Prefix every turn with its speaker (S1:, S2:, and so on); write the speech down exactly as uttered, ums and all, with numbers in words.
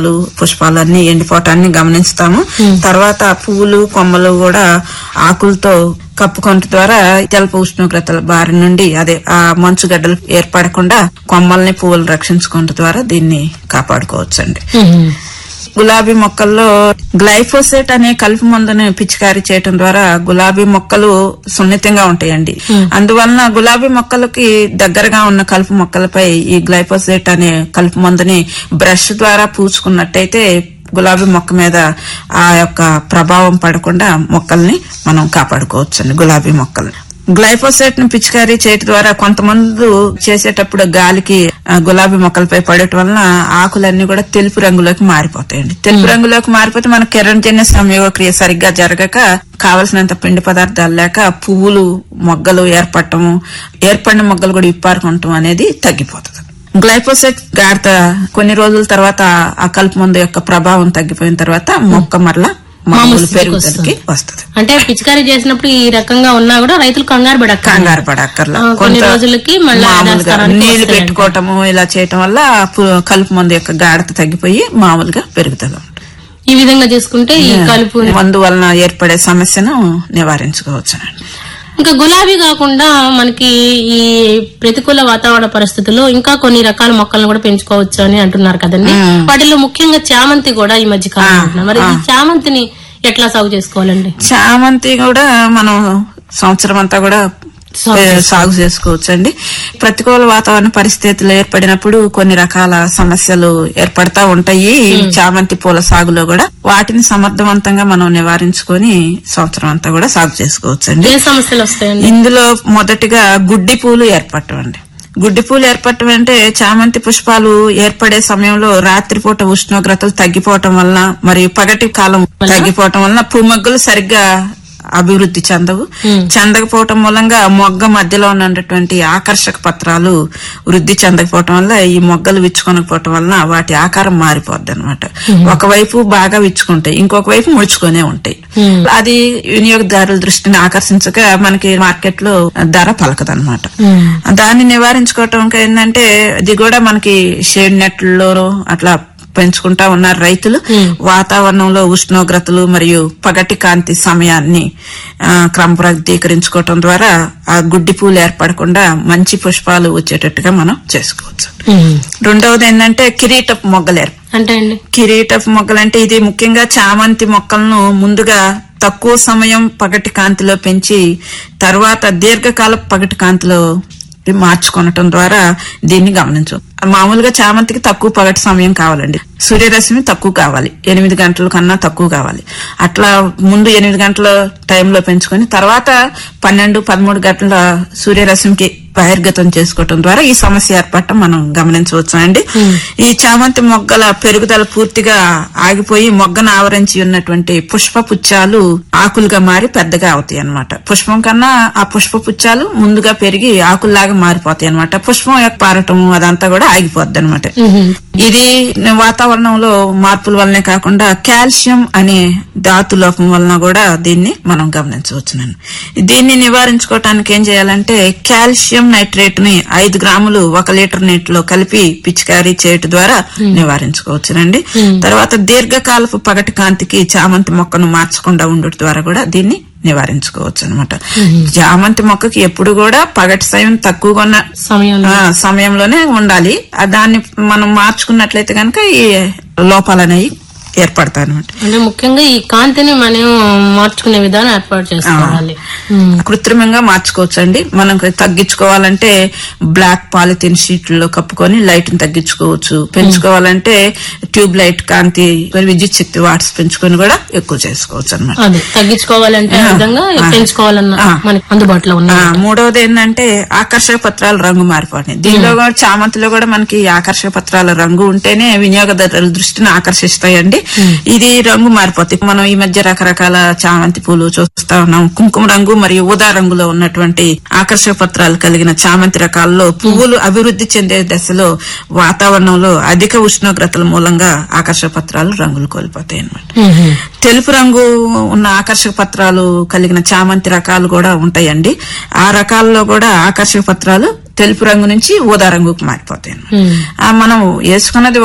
S1: పుష్పాలు అన్ని ఎండిపోవటాన్ని గమనిస్తాము. తర్వాత పువ్వులు కొమ్మలు కూడా ఆకులతో కప్పుకొనట ద్వారా తెలప ఉష్ణోగ్రతల బారి నుండి అదే ఆ మంచు గడ్డలు ఏర్పడకుండా కొమ్మల్ని పువ్వులు రక్షించుకోవడం ద్వారా దీన్ని కాపాడుకోవచ్చండి. గులాబీ మొక్కల్లో గ్లైఫోసేట్ అనే కలుపు మందుని పిచికారీ చేయటం ద్వారా గులాబీ మొక్కలు సున్నితంగా ఉంటాయండి. అందువలన గులాబీ మొక్కలకి దగ్గరగా ఉన్న కలుపు మొక్కలపై ఈ గ్లైఫోసేట్ అనే కలుపు మందుని బ్రష్ ద్వారా పూసుకున్నట్టయితే గులాబీ మొక్క మీద ఆ యొక్క ప్రభావం పడకుండా మొక్కల్ని మనం కాపాడుకోవచ్చండి. గులాబీ మొక్కలు గ్లైఫోసేట్ ను పిచికారీ చేయటం ద్వారా కొంతమంది చేసేటప్పుడు గాలికి గులాబీ మొక్కలపై పడటం వలన ఆకులన్నీ కూడా తెలుపు రంగులోకి మారిపోతాయండి. తెలుపు రంగులోకి మారిపోతే మన కిరణజన్య సంయోగక్రియ సరిగ్గా జరగక కావలసినంత పిండి పదార్థాలు లేక పువ్వులు మొగ్గలు ఏర్పడటము, ఏర్పడిన మొగ్గలు కూడా ఇప్పారుకుంటాం అనేది తగ్గిపోతుంది. గ్లైఫోసేట్ గాఢత కొన్ని రోజుల తర్వాత ఆ కలుపు మందు యొక్క ప్రభావం తగ్గిపోయిన తర్వాత మొక్క మరలా మామూలు పెరుగుదలకి వస్తుంది.
S2: అంటే పిచికారీ చేసినప్పుడు ఈ రకంగా ఉన్నా కూడా రైతులు కంగారు పడక
S1: కంగారు పడక్కర్లా
S2: కొన్ని రోజులకి
S1: నీళ్లు పెట్టుకోవటము ఇలా చేయటం వల్ల కలుపు మందు యొక్క గాఢత తగ్గిపోయి మామూలుగా పెరుగుదల.
S2: ఈ విధంగా చేసుకుంటే ఈ కలుపు
S1: మందు వలన ఏర్పడే సమస్యను నివారించుకోవచ్చు.
S2: ఇంకా గులాబీ కాకుండా మనకి ఈ ప్రతికూల వాతావరణ పరిస్థితుల్లో ఇంకా కొన్ని రకాల మొక్కలను కూడా పెంచుకోవచ్చు అని అంటున్నారు కదండి. వాటిలో ముఖ్యంగా చామంతి కూడా ఈ మధ్య కాలం మరి ఈ చామంతిని ఎట్లా సాగు చేసుకోవాలండి?
S1: చామంతి కూడా మనం సంవత్సరం అంతా కూడా సాగు చేసుకోవచ్చండి. ప్రతికూల వాతావరణ పరిస్థితులు ఏర్పడినప్పుడు కొన్ని రకాల సమస్యలు ఏర్పడతా ఉంటాయి చామంతి పూల సాగులో కూడా. వాటిని సమర్థవంతంగా మనం నివారించుకొని సంవత్సరం అంతా కూడా సాగు చేసుకోవచ్చండి.
S2: ఏ సమస్యలు వస్తాయండి
S1: ఇందులో? మొదటిగా గుడ్డి పూలు ఏర్పడటం అండి. గుడ్డి పూలు ఏర్పడటం అంటే చామంతి పుష్పాలు ఏర్పడే సమయంలో రాత్రిపూట ఉష్ణోగ్రతలు తగ్గిపోవటం వలన మరియు పగటి కాలం తగ్గిపోవటం వలన పువ్వుమొగ్గలు సరిగ్గా అభివృద్ధి చెందవు. చెందకపోవటం మూలంగా మొగ్గ మధ్యలో ఉన్నటువంటి ఆకర్షక పత్రాలు వృద్ధి చెందకపోవటం వల్ల ఈ మొగ్గలు విచ్చుకోనకపోవటం వలన వాటి ఆకారం మారిపోద్ది అనమాట. ఒకవైపు బాగా విచ్చుకుంటాయి, ఇంకొక వైపు ముడుచుకునే ఉంటాయి. అది వినియోగదారుల దృష్టిని ఆకర్షించక మనకి మార్కెట్ లో ధర పలకదనమాట. దాన్ని నివారించుకోవటం ఏంటంటే ఇది కూడా మనకి షేడ్ నెట్లలో అట్లా పెంచుకుంటా ఉన్నారు రైతులు. వాతావరణంలో ఉష్ణోగ్రతలు మరియు పగటి కాంతి సమయాన్ని క్రమబద్ధీకరించుకోవటం ద్వారా ఆ గుడ్డి పూలు ఏర్పడకుండా మంచి పుష్పాలు వచ్చేటట్టుగా మనం చేసుకోవచ్చు. రెండవది ఏంటంటే కిరీటపు మొగ్గలు ఏర్ప
S2: అంటే అండి
S1: కిరీటపు మొగ్గలంటే ఇది ముఖ్యంగా చామంతి మొక్కలను ముందుగా తక్కువ సమయం పగటి కాంతిలో పెంచి తర్వాత దీర్ఘకాల పగటి కాంతిలో మార్చుకొనటం ద్వారా దీన్ని గమనించు. మామూలుగా చామంతికి తక్కువ పగటి సమయం కావాలండి. సూర్యరశ్మి తక్కువ కావాలి, ఎనిమిది గంటల కన్నా తక్కువ కావాలి. అట్లా ముందు ఎనిమిది గంటల టైంలో పెంచుకొని తర్వాత పన్నెండు పదమూడు గంటల సూర్యరశ్మికి బహిర్గతం చేసుకోవటం ద్వారా ఈ సమస్య ఏర్పడటం మనం గమనించవచ్చు అండి. ఈ చామంతి మొగ్గల పెరుగుదల పూర్తిగా ఆగిపోయి మొగ్గను ఆవరించి ఉన్నటువంటి పుష్ప పుచ్చాలు ఆకులుగా మారి పెద్దగా అవుతాయి అన్నమాట. పుష్పం కన్నా ఆ పుష్ప పుచ్చాలు ముందుగా పెరిగి ఆకుల్లాగా మారిపోతాయి అన్నమాట. పుష్పం యొక్క పారటం అదంతా కూడా ఆగిపోద్ది అనమాట. ఇది వాతావరణంలో మార్పుల వల్లనే కాకుండా కాల్షియం అనే ధాతు లోపం వలన కూడా దీన్ని మనం గమనించవచ్చునండి. దీన్ని నివారించుకోవటానికి ఏం చేయాలంటే కాల్షియం నైట్రేట్ ని ఐదు గ్రాములు ఒక లీటర్ నీటిలో కలిపి పిచికారీ చేయటం ద్వారా నివారించుకోవచ్చునండి. తర్వాత దీర్ఘకాలపు పగటి కాంతికి చామంతి మొక్కను మార్చకుండా ఉండటం ద్వారా కూడా దీన్ని నివారించుకోవచ్చు అనమాట. చామంతి మొక్కకి ఎప్పుడు కూడా పగటి సమయం తక్కువగా ఉన్న సమయంలోనే ఉండాలి. దాన్ని మనం మార్చుకున్నట్లయితే కనుక ఈ లోపాలనేవి ఏర్పడతాయి అనమాట.
S2: అంటే ముఖ్యంగా ఈ కాంతిని మనం మార్చుకునే విధానం ఏర్పాటు చేసుకోవాలి.
S1: కృత్రిమంగా మార్చుకోవచ్చు అండి. మనం తగ్గించుకోవాలంటే బ్లాక్ పాలిథిన్ షీట్లలో కప్పుకొని లైట్ ని తగ్గించుకోవచ్చు. పెంచుకోవాలంటే ట్యూబ్ లైట్ కాంతి విద్యుత్ శక్తి వాట్స్ పెంచుకొని కూడా ఎక్కువ చేసుకోవచ్చు అనమాట.
S2: తగ్గించుకోవాలంటే పెంచుకోవాలన్నా మనకి అందుబాటులో ఉన్న.
S1: మూడవది ఏంటంటే ఆకర్షక పత్రాల రంగు మారిపోతాయి. దీనిలో కూడా చామంతిలో కూడా మనకి ఆకర్షక పత్రాల రంగు ఉంటేనే వినియోగదారుల దృష్టిని ఆకర్షిస్తాయండి. ఇది రంగు మారిపోతాయి. మనం ఈ మధ్య రకరకాల చామంతి పూలు చూస్తా ఉన్నాం. కుంకుమ రంగు మరియు ఊదా రంగులో ఉన్నటువంటి ఆకర్షక పత్రాలు కలిగిన చామంతి రకాల్లో పువ్వులు అభివృద్ధి చెందే దశలో వాతావరణంలో అధిక ఉష్ణోగ్రతల మూలంగా ఆకర్షక పత్రాలు రంగులు కోల్పోతాయి అన్నమాట. తెలుపు రంగు ఉన్న ఆకర్షక పత్రాలు కలిగిన చామంతి రకాలు కూడా ఉంటాయండి. ఆ రకాల్లో కూడా ఆకర్షక పత్రాలు తెలుపు రంగు నుంచి ఊదా రంగుకు మారిపోతాయి. మనం వేసుకున్నది